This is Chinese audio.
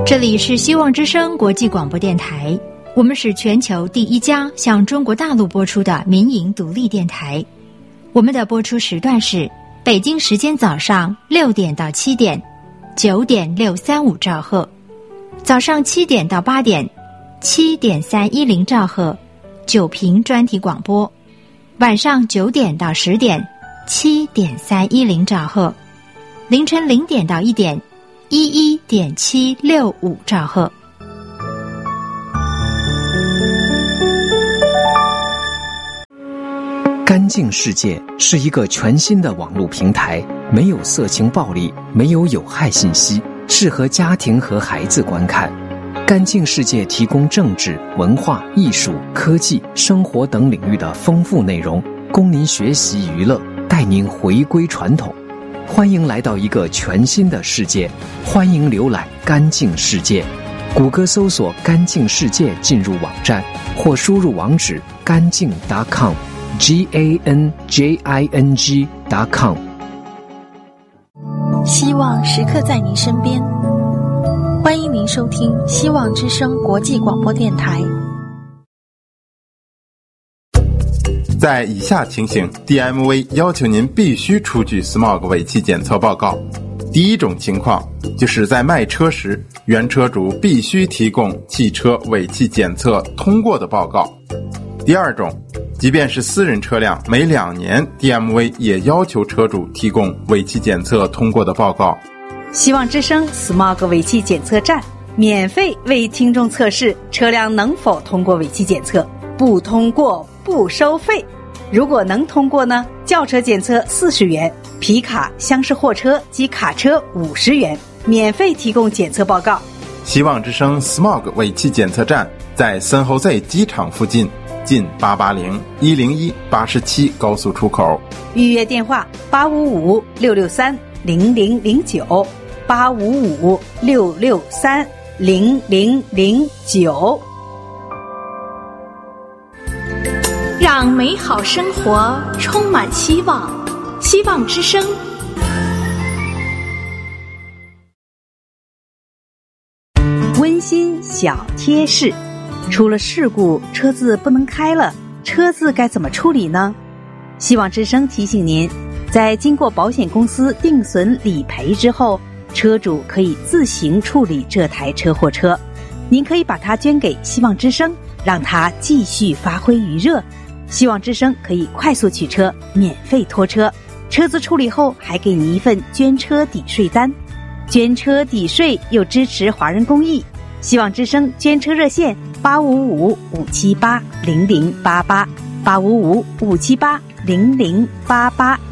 这里是希望之声国际广播电台，我们是全球第一家向中国大陆播出的民营独立电台。我们的播出时段是北京时间早上6点到7点，9.635兆赫；早上7点到8点，7.310兆赫，9频专题广播；晚上9点到10点，7.310兆赫；凌晨0点到1点，11.765兆赫。 干净世界是一个全新的网络平台，没有色情暴力，没有有害信息，适合家庭和孩子观看。干净世界提供政治、文化、艺术、科技、生活等领域的丰富内容，供您学习娱乐，带您回归传统。欢迎来到一个全新的世界，欢迎浏览干净世界。谷歌搜索干净世界进入网站，或输入网址干净 .com。GANJING.com。 希望时刻在您身边，欢迎您收听希望之声国际广播电台。 在以下情形 DMV 要求您必须出具 SMOG 尾气检测报告。第一种情况就是在卖车时，原车主必须提供汽车尾气检测通过的报告。第二种，即便是私人车辆，每2年 DMV 也要求车主提供尾气检测通过的报告。 希望之声 SMOG 尾气检测站免费为听众测试车辆能否通过尾气检测，不通过不收费。如果能通过呢，轿车检测40元，皮卡、厢式货车及卡车50元，免费提供检测报告。 希望之声 SMOG 尾气检测站在森侯 Z 机场附近，近880-101-87高速出口。 预约电话855-663-0009 855-663-0009。 让美好生活充满希望，希望之声。 温馨小贴士：出了事故，车子不能开了，车子该怎么处理呢？希望之声提醒您，在经过保险公司定损理赔之后，车主可以自行处理这台车或车。您可以把它捐给希望之声，让它继续发挥余热。希望之声可以快速取车，免费拖车，车子处理后还给你一份捐车抵税单，捐车抵税又支持华人公益。希望之声捐车热线855-578-0088 855-578-0088。